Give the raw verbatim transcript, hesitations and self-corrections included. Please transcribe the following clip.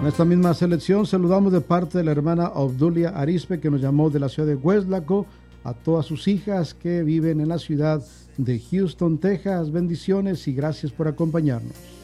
Con esta misma selección saludamos de parte de la hermana Obdulia Arispe, que nos llamó de la ciudad de Hueslaco, a todas sus hijas que viven en la ciudad de Houston, Texas. Bendiciones y gracias por acompañarnos.